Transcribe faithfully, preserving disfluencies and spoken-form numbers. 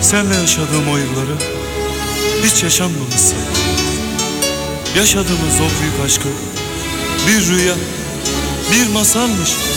Senle yaşadığım o yılları hiç yaşanmamış sanki. Yaşadığımız o büyük aşkı bir rüya, bir masalmış.